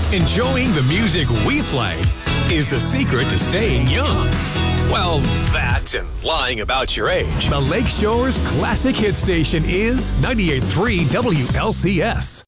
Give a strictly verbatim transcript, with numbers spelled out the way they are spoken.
Enjoying the music we play is the secret to staying young. Well, that and lying about your age. The Lakeshore's classic hit station is ninety-eight point three W L C S.